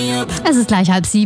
Es ist gleich 6:30.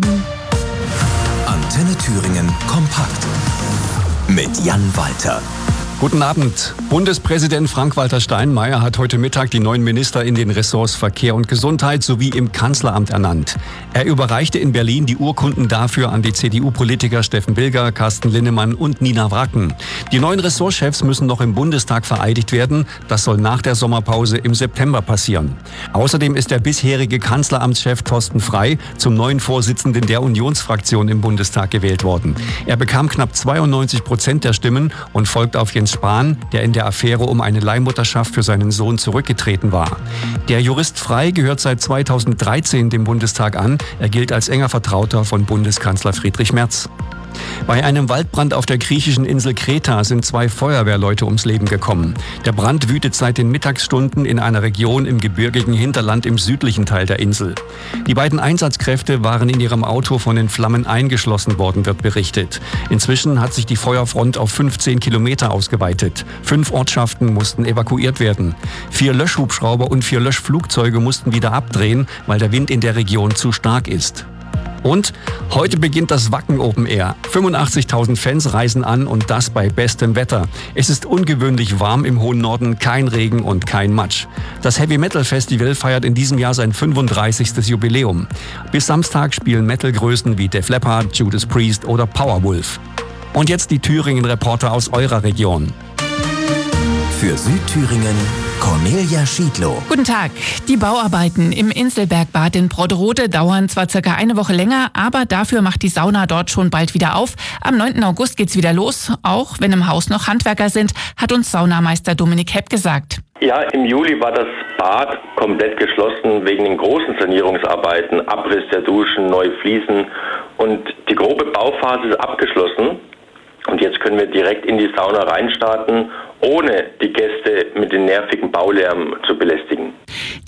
Antenne Thüringen kompakt mit Jan Walter. Guten Abend. Bundespräsident Frank-Walter Steinmeier hat heute Mittag die neuen Minister in den Ressorts Verkehr und Gesundheit sowie im Kanzleramt ernannt. Er überreichte in Berlin die Urkunden dafür an die CDU-Politiker Steffen Bilger, Carsten Linnemann und Nina Wracken. Die neuen Ressortchefs müssen noch im Bundestag vereidigt werden. Das soll nach der Sommerpause im September passieren. Außerdem ist der bisherige Kanzleramtschef Thorsten Frey zum neuen Vorsitzenden der Unionsfraktion im Bundestag gewählt worden. Er bekam knapp 92% der Stimmen und folgt auf Jens Spahn, der in der Affäre um eine Leihmutterschaft für seinen Sohn zurückgetreten war. Der Jurist Frey gehört seit 2013 dem Bundestag an. Er gilt als enger Vertrauter von Bundeskanzler Friedrich Merz. Bei einem Waldbrand auf der griechischen Insel Kreta sind 2 Feuerwehrleute ums Leben gekommen. Der Brand wütet seit den Mittagsstunden in einer Region im gebirgigen Hinterland im südlichen Teil der Insel. Die beiden Einsatzkräfte waren in ihrem Auto von den Flammen eingeschlossen worden, wird berichtet. Inzwischen hat sich die Feuerfront auf 15 Kilometer ausgeweitet. 5 Ortschaften mussten evakuiert werden. 4 Löschhubschrauber und 4 Löschflugzeuge mussten wieder abdrehen, weil der Wind in der Region zu stark ist. Und heute beginnt das Wacken Open Air. 85.000 Fans reisen an und das bei bestem Wetter. Es ist ungewöhnlich warm im hohen Norden, kein Regen und kein Matsch. Das Heavy Metal Festival feiert in diesem Jahr sein 35. Jubiläum. Bis Samstag spielen Metal-Größen wie Def Leppard, Judas Priest oder Powerwolf. Und jetzt die Thüringen-Reporter aus eurer Region. Für Südthüringen Cornelia Schiedlow. Guten Tag. Die Bauarbeiten im Inselbergbad in Brodrode dauern zwar circa eine Woche länger, aber dafür macht die Sauna dort schon bald wieder auf. Am 9. August geht's wieder los, auch wenn im Haus noch Handwerker sind, hat uns Saunameister Dominik Hepp gesagt. Ja, im Juli war das Bad komplett geschlossen wegen den großen Sanierungsarbeiten, Abriss der Duschen, neue Fliesen und die grobe Bauphase ist abgeschlossen. Und jetzt können wir direkt in die Sauna reinstarten, ohne die Gäste mit dem nervigen Baulärm zu belästigen.